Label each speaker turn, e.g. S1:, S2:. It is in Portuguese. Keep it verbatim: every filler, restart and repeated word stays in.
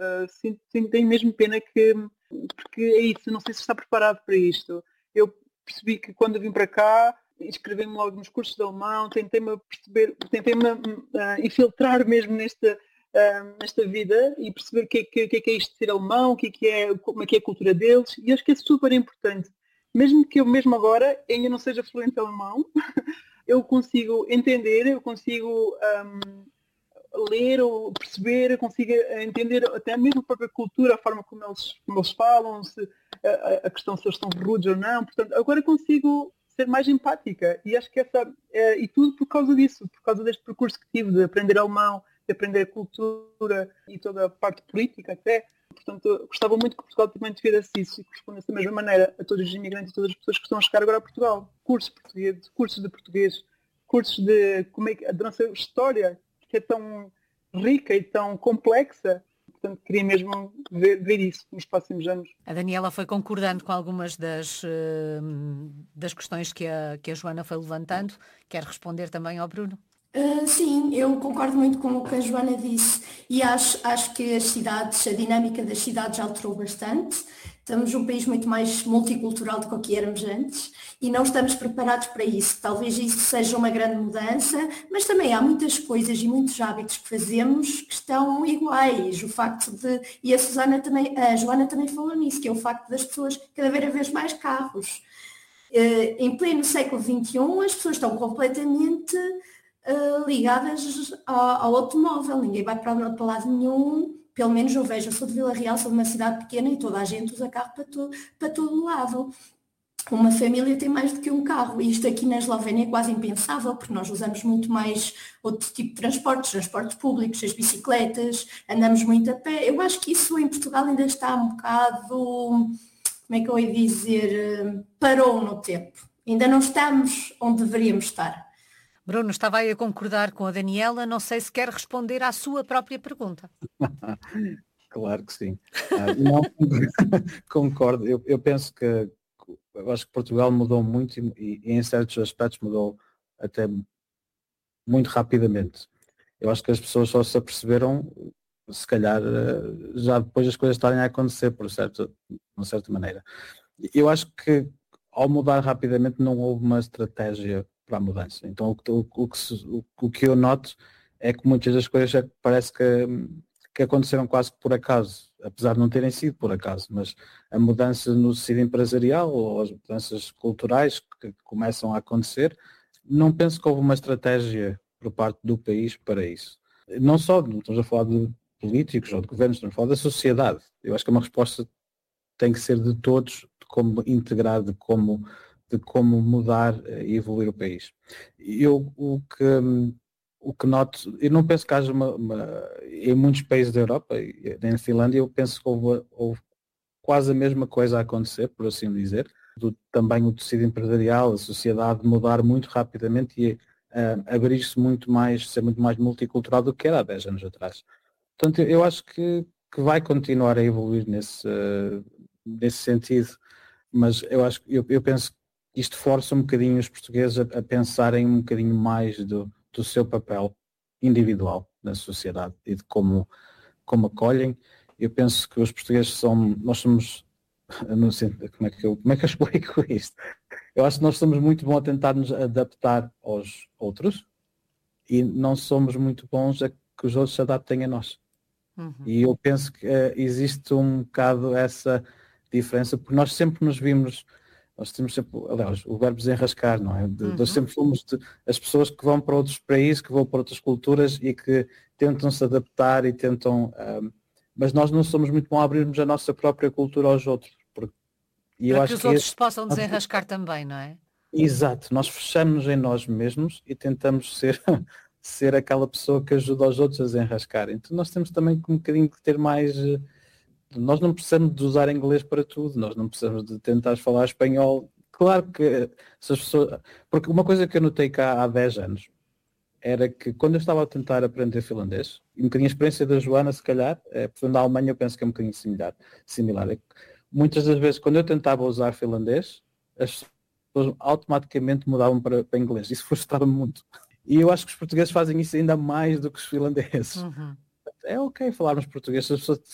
S1: Uh, sim, sim, tenho mesmo pena que, porque é isso, não sei se está preparado para isto. Eu percebi que quando vim para cá, inscrevi-me logo nos cursos de alemão, tentei-me perceber, tentei-me uh, infiltrar mesmo nesta, uh, nesta vida e perceber o que, é que, que é que é isto de ser alemão, o que é que é, como é que é a cultura deles, e acho que é super importante. Mesmo que eu mesmo agora ainda não seja fluente em alemão, eu consigo entender, eu consigo um, ler ou perceber, eu consigo entender até mesmo a própria cultura, a forma como eles, como eles falam, se, a, a questão se eles estão rudes ou não. Portanto, agora consigo ser mais empática e acho que essa é, e tudo por causa disso, por causa deste percurso que tive de aprender alemão, de aprender cultura e toda a parte política até. Portanto, gostava muito que Portugal também tivesse isso e que respondesse da mesma maneira a todos os imigrantes e todas as pessoas que estão a chegar agora a Portugal. Cursos de português, cursos de português, cursos de como é que a nossa história, que é tão rica e tão complexa. Portanto, queria mesmo ver, ver isso nos próximos anos.
S2: A Daniela foi concordando com algumas das, das questões que a, que a Joana foi levantando. Quer responder também ao Bruno?
S3: Uh, sim, eu concordo muito com o que a Joana disse e acho, acho que as cidades, a dinâmica das cidades alterou bastante. Estamos num país muito mais multicultural do que o que éramos antes e não estamos preparados para isso. Talvez isso seja uma grande mudança, mas também há muitas coisas e muitos hábitos que fazemos que estão iguais. O facto de, e a Susana também, a Joana também falou nisso, que é o facto das pessoas cada vez mais carros. Uh, em pleno século vinte e um as pessoas estão completamente Uh, ligadas ao, ao automóvel, ninguém vai para, para lado nenhum, pelo menos eu vejo, eu sou de Vila Real, sou de uma cidade pequena e toda a gente usa carro para, to, para todo lado. Uma família tem mais do que um carro e isto aqui na Eslovénia é quase impensável porque nós usamos muito mais outro tipo de transportes, transportes públicos, as bicicletas, andamos muito a pé. Eu acho que isso em Portugal ainda está um bocado, como é que eu ia dizer, parou no tempo. Ainda não estamos onde deveríamos estar.
S2: Bruno, estava aí a concordar com a Daniela, não sei se quer responder à sua própria pergunta.
S4: Claro que sim. Ah, não, concordo, eu, eu penso que eu acho que Portugal mudou muito e, e em certos aspectos mudou até muito rapidamente. Eu acho que as pessoas só se aperceberam, se calhar, já depois das coisas estarem a acontecer, por certo, de uma certa maneira. Eu acho que ao mudar rapidamente não houve uma estratégia para a mudança. Então o que, o, o, que se, o, o que eu noto é que muitas das coisas já parece que, que aconteceram quase que por acaso, apesar de não terem sido por acaso, mas a mudança no tecido empresarial ou as mudanças culturais que começam a acontecer, não penso que houve uma estratégia por parte do país para isso. Não só, não estamos a falar de políticos ou de governos, estamos a falar da sociedade. Eu acho que uma resposta tem que ser de todos, de como integrar, de como de como mudar e evoluir o país. Eu o que, o que noto, eu não penso que haja uma, uma em muitos países da Europa, na Finlândia, eu penso que houve, houve quase a mesma coisa a acontecer, por assim dizer, do, também o tecido empresarial, a sociedade mudar muito rapidamente e uh, abrir-se muito mais, ser muito mais multicultural do que era há dez anos atrás. Portanto, eu acho que, que vai continuar a evoluir nesse, uh, nesse sentido, mas eu acho eu, eu penso que isto força um bocadinho os portugueses a, a pensarem um bocadinho mais do, do seu papel individual na sociedade e de como, como acolhem. Eu penso que os portugueses são, nós somos, não sei como é que eu, como é que eu explico isto? Eu acho que nós somos muito bons a tentar nos adaptar aos outros e não somos muito bons a que os outros se adaptem a nós. Uhum. E eu penso que uh, existe um bocado essa diferença, porque nós sempre nos vimos, nós temos sempre, aliás, o verbo desenrascar, não é? De, uhum. Nós sempre fomos de, as pessoas que vão para outros países, que vão para outras culturas e que tentam se adaptar e tentam, um, mas nós não somos muito bons a abrirmos a nossa própria cultura aos outros. Porque,
S2: e para eu acho que os que outros esse, se possam desenrascar nós, também, não é?
S4: Exato, nós fechamos em nós mesmos e tentamos ser, ser aquela pessoa que ajuda os outros a desenrascar. Então nós temos também um bocadinho que ter mais... Nós não precisamos de usar inglês para tudo, nós não precisamos de tentar falar espanhol. Claro que se as pessoas... Porque uma coisa que eu notei cá há dez anos era que quando eu estava a tentar aprender finlandês, e um bocadinho a experiência da Joana, se calhar, é, porque na Alemanha eu penso que é um bocadinho similar, similar. É que muitas das vezes quando eu tentava usar finlandês, as pessoas automaticamente mudavam para, para inglês. Isso frustrava-me muito. E eu acho que os portugueses fazem isso ainda mais do que os finlandeses. Uhum. É ok falarmos português, se as pessoas